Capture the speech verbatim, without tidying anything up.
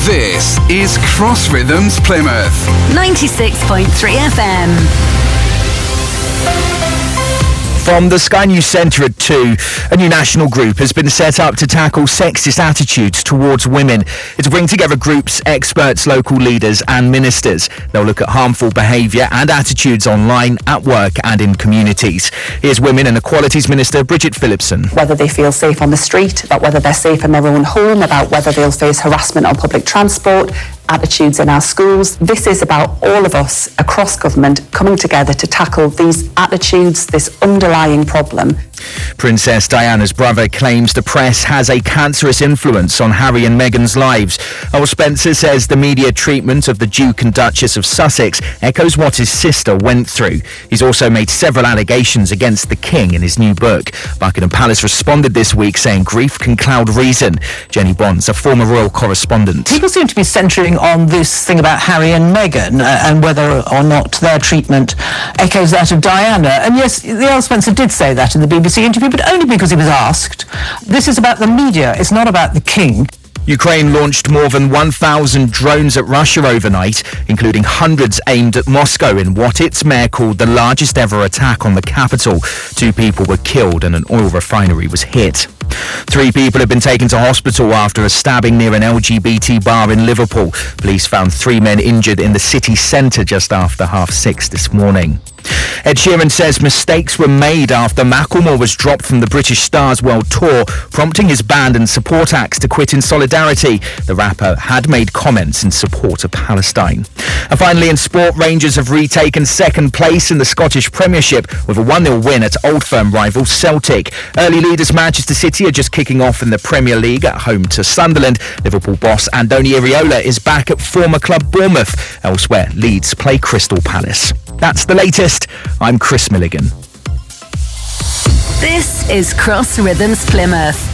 This is Cross Rhythms Plymouth. ninety-six point three F M. From the Sky News Centre at two, a new national group has been set up to tackle sexist attitudes towards women. It's bring together groups, experts, local leaders and ministers. They'll look at harmful behaviour and attitudes online, at work and in communities. Here's Women and Equalities Minister Bridget Phillipson. Whether they feel safe on the street, about whether they're safe in their own home, about whether they'll face harassment on public transport, attitudes in our schools. This is about all of us across government coming together to tackle these attitudes, this underlying problem. Princess Diana's brother claims the press has a cancerous influence on Harry and Meghan's lives. Earl Spencer says the media treatment of the Duke and Duchess of Sussex echoes what his sister went through. He's also made several allegations against the King in his new book. Buckingham Palace responded this week saying grief can cloud reason. Jenny Bonds, a former royal correspondent. People seem to be centring on this thing about Harry and Meghan uh, and whether or not their treatment echoes that of Diana. And yes, the Earl Spencer did say that in the B B C interview, but only because he was asked. This is about the media, it's not about the King. Ukraine launched more than one thousand drones at Russia overnight, including hundreds aimed at Moscow in what its mayor called the largest ever attack on the capital. Two people were killed and an oil refinery was hit. Three people have been taken to hospital after a stabbing near an L G B T bar in Liverpool. Police found three men injured in the city centre just after half six this morning. Ed Sheeran says mistakes were made after Macklemore was dropped from the British Stars World Tour, prompting his band and support acts to quit in solidarity. The rapper had made comments in support of Palestine. And finally, in sport, Rangers have retaken second place in the Scottish Premiership with a one nil win at Old Firm rival Celtic. Early leaders Manchester City are just kicking off in the Premier League at home to Sunderland. Liverpool boss Andoni Iraola is back at former club Bournemouth. Elsewhere, Leeds play Crystal Palace. That's the latest. I'm Chris Milligan. This is Cross Rhythms Plymouth.